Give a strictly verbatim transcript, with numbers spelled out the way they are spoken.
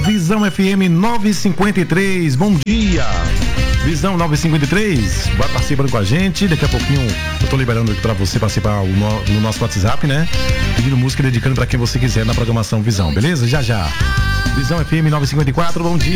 Visão F M novecentos e cinquenta e três, bom dia. Visão novecentos e cinquenta e três, vai participando com a gente. Daqui a pouquinho eu tô liberando aqui pra você participar no, no nosso WhatsApp, né? Pedindo música e dedicando pra quem você quiser na programação Visão, beleza? Já já. Visão F M novecentos e cinquenta e quatro, bom dia.